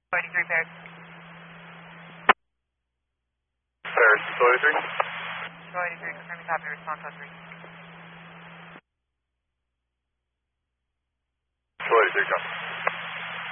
23 pairs. Pairs, 23. Troy 83, confirming copy, response on 3.